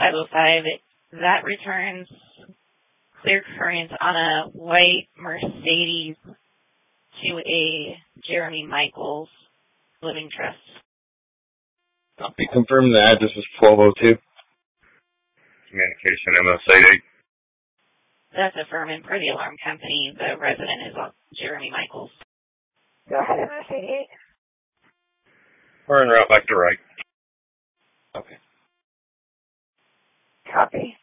505. That returns clear current on a white Mercedes to a Jeremy Michaels Living Trust. Copy. Confirm the address is 1202. Communication MSAD. That's affirming per the alarm company. The resident is Jeremy Michaels. Go ahead, MSAD. We're en route back to right. Okay. Copy.